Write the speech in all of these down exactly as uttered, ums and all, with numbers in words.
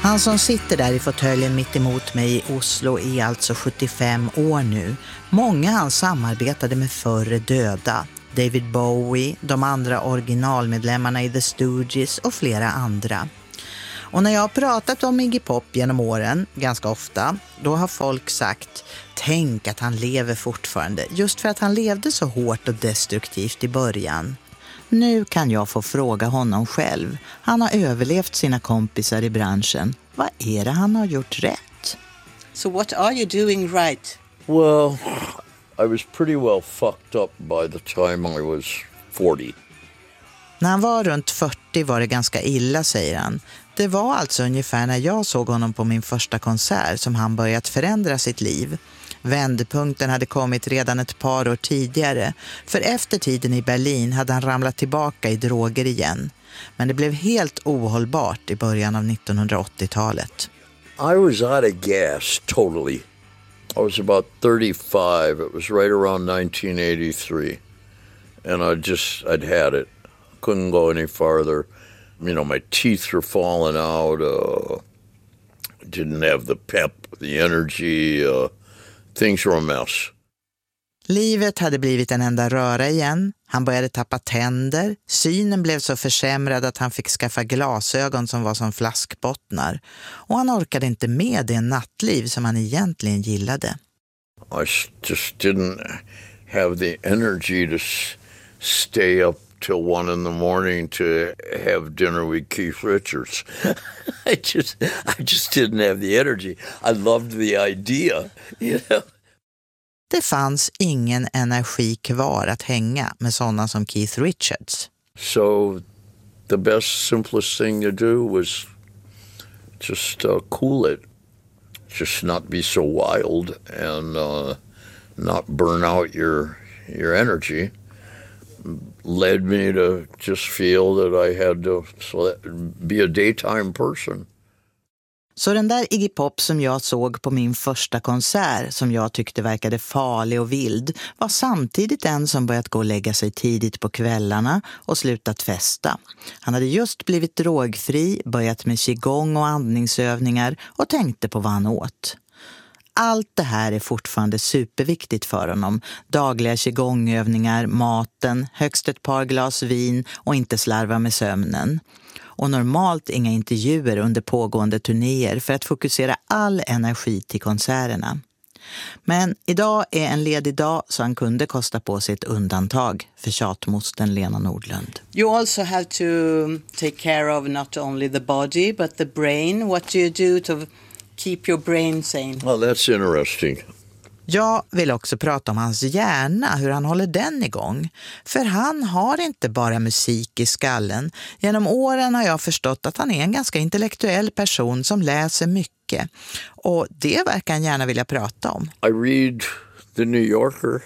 Han som sitter där i fåtöljen mitt emot mig i Oslo är alltså sjuttiofem år nu. Många han samarbetade med förre döda. David Bowie, de andra originalmedlemmarna i The Stooges och flera andra. Och när jag har pratat om Iggy Pop genom åren, ganska ofta, då har folk sagt: tänk att han lever fortfarande, just för att han levde så hårt och destruktivt i början. Nu kan jag få fråga honom själv. Han har överlevt sina kompisar i branschen. Vad är det han har gjort rätt? So what are you doing right? Well, I was pretty well fucked up by the time I was forty. När han var runt fyrtio var det ganska illa, säger han. Det var alltså ungefär när jag såg honom på min första konsert som han börjat förändra sitt liv. Vändpunkten hade kommit redan ett par år tidigare, för efter tiden i Berlin hade han ramlat tillbaka i droger igen. Men det blev helt ohållbart i början av nittonhundraåttiotalet. I was out of gas totally. I was about thirty-five. It was right around nineteen eighty-three. And I just, I'd had it. Couldn't go any farther. You know, my teeth were falling out. Uh, didn't have the pep, the energy. Uh, things were a mess. Livet hade blivit en enda röra igen. Han började tappa tänder. Synen blev så försämrad att han fick skaffa glasögon som var som flaskbottnar. Och han orkade inte med det nattliv som han egentligen gillade. I just didn't have the energy to stay up till one in the morning to have dinner with Keith Richards. I just, I just didn't have the energy. I loved the idea, you know. Det fanns ingen energi kvar att hänga med sådana som Keith Richards. So the best, simplest thing to do was just uh, cool it. Just not be so wild and uh, not burn out your your energy. Led me to just feel that I had to be a daytime person. Så den där Iggy Pop som jag såg på min första konsert, som jag tyckte verkade farlig och vild, var samtidigt en som börjat gå och lägga sig tidigt på kvällarna och slutat festa. Han hade just blivit drogfri, börjat med qigong och andningsövningar och tänkte på vad han åt. Allt det här är fortfarande superviktigt för honom. Dagliga qigongövningar, maten, högst ett par glas vin och inte slarva med sömnen. Och normalt inga intervjuer under pågående turnéer för att fokusera all energi till konserterna. Men idag är en ledig dag så han kunde kosta på sig ett undantag för tjatmosten Lena Nordlund. You also have to take care of not only the body but the brain. What do you do to keep your brain sane? Well, that's interesting. Jag vill också prata om hans hjärna, hur han håller den igång. För han har inte bara musik i skallen. Genom åren har jag förstått att han är en ganska intellektuell person som läser mycket. Och det verkar han gärna vilja prata om. I read The New Yorker,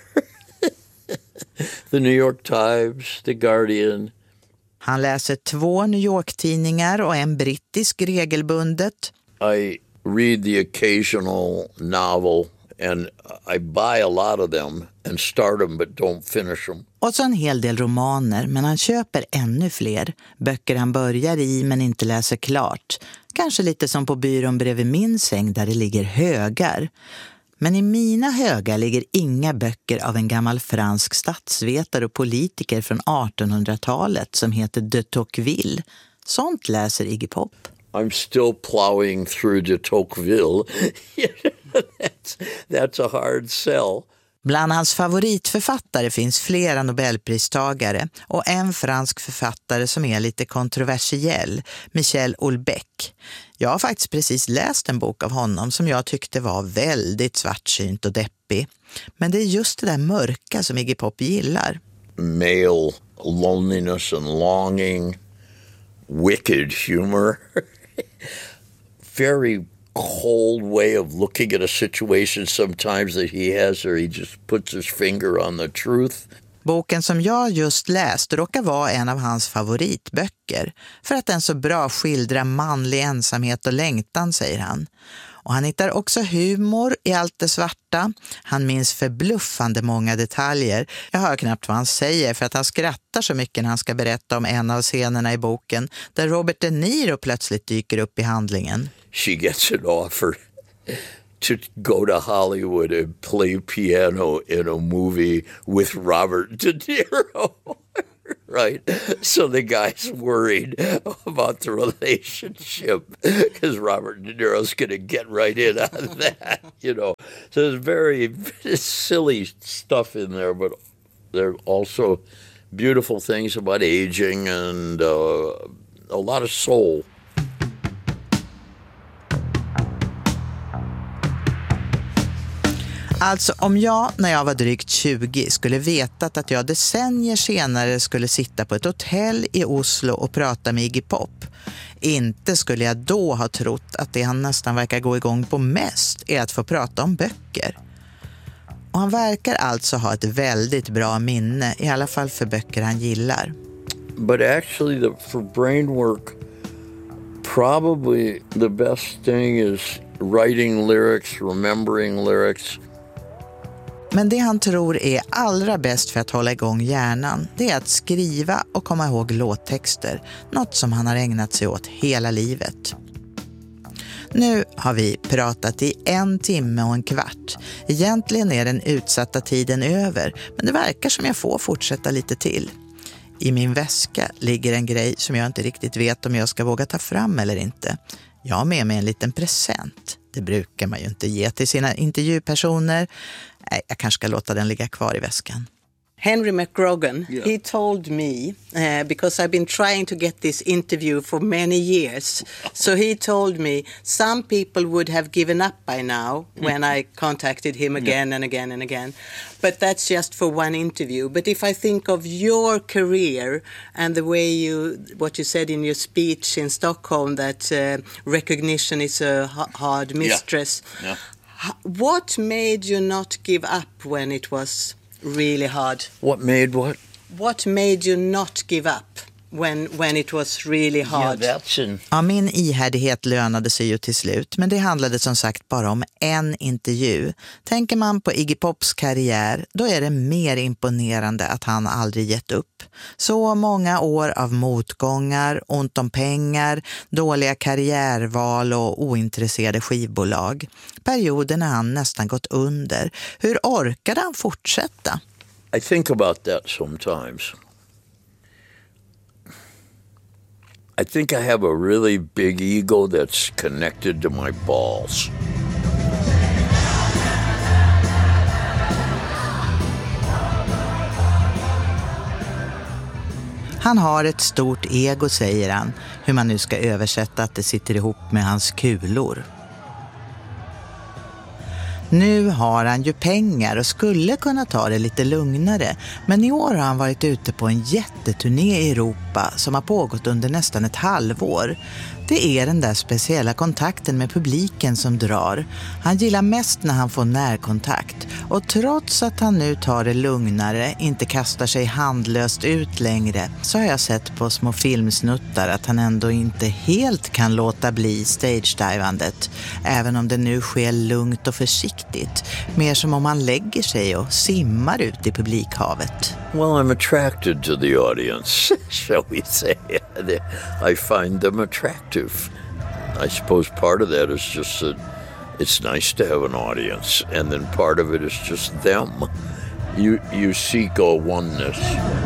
The New York Times, The Guardian. Han läser två New York-tidningar och en brittisk regelbundet. I read the occasional novel. And I buy a lot of them and start them but don't finish them. Och så en hel del romaner, men han köper ännu fler. Böcker han börjar i men inte läser klart. Kanske lite som på byrån bredvid min säng där det ligger högar. Men i mina högar ligger inga böcker av en gammal fransk statsvetare och politiker från artonhundratalet som heter de Tocqueville. Sånt läser Iggy Pop. I'm still plowing through de Tocqueville. that's, that's a hard sell. Bland hans favoritförfattare finns flera Nobelpristagare och en fransk författare som är lite kontroversiell, Michel Houellebecq. Jag har faktiskt precis läst en bok av honom som jag tyckte var väldigt svartsynt och deppig. Men det är just det där mörka som Iggy Pop gillar. Male loneliness and longing, wicked humor. Very cold way of looking at a situation sometimes that he has, or he just puts his finger on the truth. Boken som jag just läst råkar vara en av hans favoritböcker för att den så bra skildrar manlig ensamhet och längtan, säger han. Och han hittar också humor i allt det svarta. Han minns förbluffande många detaljer. Jag hör knappt vad han säger för att han skrattar så mycket när han ska berätta om en av scenerna i boken där Robert De Niro plötsligt dyker upp i handlingen. she gets an offer to go to Hollywood and play piano in a movie with Robert De Niro. Right? So the guy's worried about the relationship because Robert De Niro's going to get right in on that, you know. So there's very, very silly stuff in there, but there are also beautiful things about aging and uh, a lot of soul. Alltså om jag när jag var drygt tjugo skulle vetat att jag decennier senare skulle sitta på ett hotell i Oslo och prata med Iggy Pop, inte skulle jag då ha trott att det han nästan verkar gå igång på mest är att få prata om böcker. Och han verkar alltså ha ett väldigt bra minne, i alla fall för böcker han gillar. But actually the, for brain work, probably the best thing is writing lyrics, remembering lyrics. Men det han tror är allra bäst för att hålla igång hjärnan, det är att skriva och komma ihåg låttexter. Något som han har ägnat sig åt hela livet. Nu har vi pratat i en timme och en kvart. Egentligen är den utsatta tiden över, men det verkar som jag får fortsätta lite till. I min väska ligger en grej som jag inte riktigt vet om jag ska våga ta fram eller inte. Jag har med mig en liten present. Det brukar man ju inte ge till sina intervjupersoner. Nej, jag kanske ska låta den ligga kvar i väskan. Henry McGrogan, yeah. he told me, uh, because I've been trying to get this interview for many years, so he told me some people would have given up by now when I contacted him again yeah. and again and again. But that's just for one interview. But if I think of your career and the way you, what you said in your speech in Stockholm, that uh, recognition is a hard mistress, yeah. Yeah. What made you not give up when it was really hard? What made what? What made you not give up when when it was really hard? Yeah, that's an... Ja, min ihärdighet lönade sig ju till slut, men det handlade som sagt bara om en intervju. Tänker man på Iggy Pops karriär, då är det mer imponerande att han aldrig gett upp. Så många år av motgångar, ont om pengar, dåliga karriärval och ointresserade skivbolag. Perioder när han nästan gått under. Hur orkade han fortsätta? I think about that sometimes. I think I have a really big ego that's connected to my balls. Han har ett stort ego, säger han, hur man nu ska översätta att det sitter ihop med hans kulor. Nu har han ju pengar och skulle kunna ta det lite lugnare, men i år har han varit ute på en jätteturné i Europa som har pågått under nästan ett halvår. Det är den där speciella kontakten med publiken som drar. Han gillar mest när han får närkontakt, och trots att han nu tar det lugnare, inte kastar sig handlöst ut längre, så har jag sett på små filmsnuttar att han ändå inte helt kan låta bli stage-divandet, även om det nu sker lugnt och försiktigt, mer som om han lägger sig och simmar ut i publikhavet. Well, I'm attracted to the audience, shall we say. I find them attractive. I suppose part of that is just that it's nice to have an audience, and then part of it is just them. You you seek a oneness.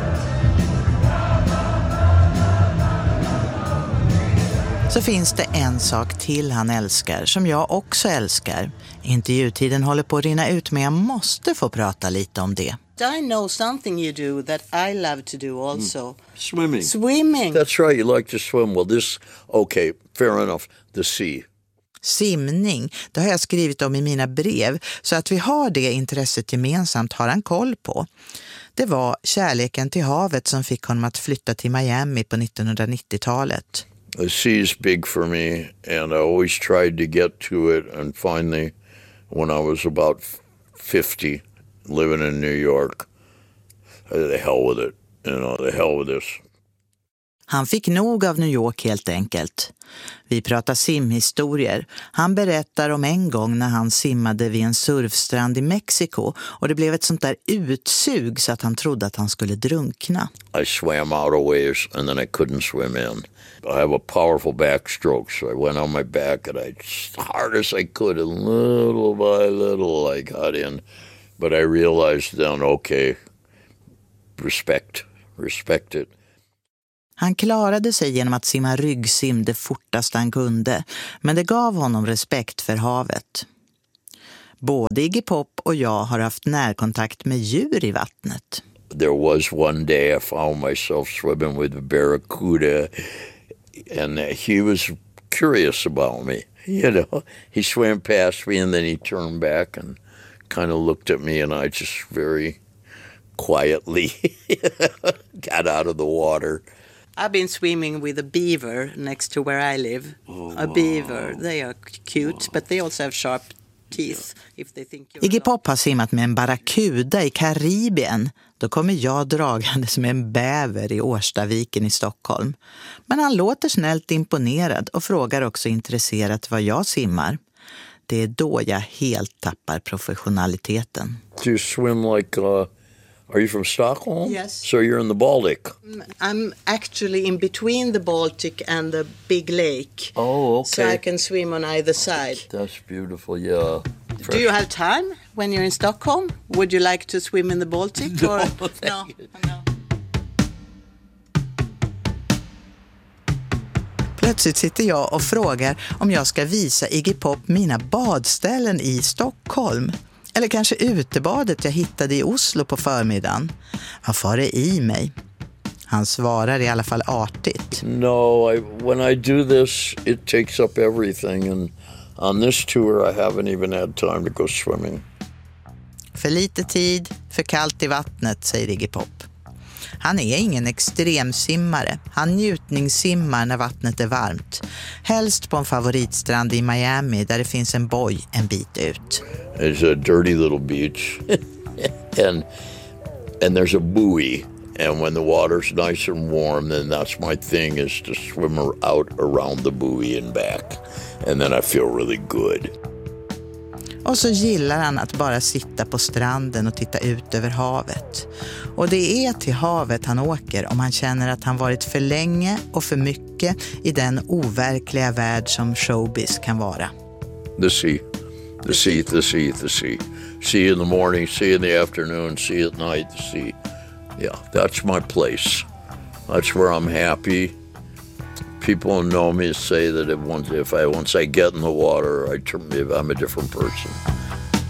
Så finns det en sak till han älskar, som jag också älskar. Intervjutiden håller på att rinna ut, men jag måste få prata lite om det. I know something you do that I love to do also. Mm. Swimming. Swimming. That's right, you like to swim. Well, this, okay, fair enough, the sea. Simning, det har jag skrivit om i mina brev, så att vi har det intresset gemensamt har han koll på. Det var kärleken till havet som fick honom att flytta till Miami på nittonhundranittiotalet. The sea is big for me, and I always tried to get to it, and finally, when I was about fifty, living in New York, the hell with it, you know, the hell with this. Han fick nog av New York helt enkelt. Vi pratar simhistorier. Han berättar om en gång när han simmade vid en surfstrand i Mexiko och det blev ett sånt där utsug så att han trodde att han skulle drunkna. I swam out a ways and then I couldn't swim in. I have a powerful backstroke, so I went on my back and I, as hard as I could, and little by little I got in. But I realized then, okay, respect, respect it. Han klarade sig genom att simma ryggsim det fortaste han kunde, men det gav honom respekt för havet. Både Iggy Pop och jag har haft närkontakt med djur i vattnet. There was one day I found myself swimming with a barracuda, and he was curious about me. You know, he swam past me and then he turned back and kind of looked at me, and I just very quietly got out of the water. I've been swimming with a beaver next to where I live. Oh, a beaver. Wow. They are cute, wow. But they also have sharp teeth. If they think you're Iggy Pop har simmat med en barracuda i Karibien. Då kommer jag dragandes med en bäver i Årstaviken i Stockholm. Men han låter snällt imponerad och frågar också intresserat vad jag simmar. Det är då jag helt tappar professionaliteten. Do you swim like... Uh... Are you from Stockholm? Yes. So you're in the Baltic? I'm actually in between the Baltic and the big lake. Oh, okay. So I can swim on either side. That's beautiful, yeah. Fresh. Do you have time when you're in Stockholm? Would you like to swim in the Baltic? No, or? no, no. Plötsligt sitter jag och frågar om jag ska visa Iggy Pop mina badställen i Stockholm. Eller kanske utebadet jag hittade i Oslo på förmiddagen. Vad far det i mig? Han svarar i alla fall artigt. No, I, when I do this, it takes up everything. And on this tour I haven't even had time to go swimming. För lite tid, för kallt i vattnet, säger Iggy Pop. Han är ingen extremsimmare. Han njutningssimmar när vattnet är varmt. Helst på en favoritstrand i Miami där det finns en boj en bit ut. It's a dirty little beach and and there's a buoy, and when the water's nice and warm, then that's my thing, is to swim out around the buoy and back, and then I feel really good. Och så gillar han att bara sitta på stranden och titta ut över havet. Och det är till havet han åker om han känner att han varit för länge och för mycket i den overkliga värld som showbiz kan vara. The sea, the sea, the sea, the sea. See in the morning, see in the afternoon, see at night, the sea. Yeah, that's my place. That's where I'm happy. People who know me say that if, once, if I once I get in the water, I turn, I'm a different person.